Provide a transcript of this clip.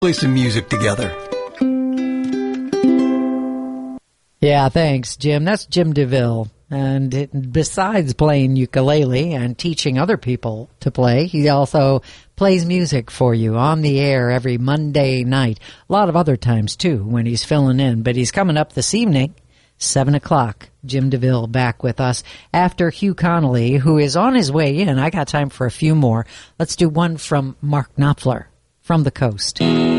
Play some music together. Yeah, thanks, Jim. That's Jim DeVille. And besides playing ukulele and teaching other people to play, he also plays music for you on the air every Monday night. A lot of other times, too, when he's filling in. But he's coming up this evening, 7 o'clock. Jim DeVille back with us after Hugh Connolly, who is on his way in. I got time for a few more. Let's do one from Mark Knopfler from the coast.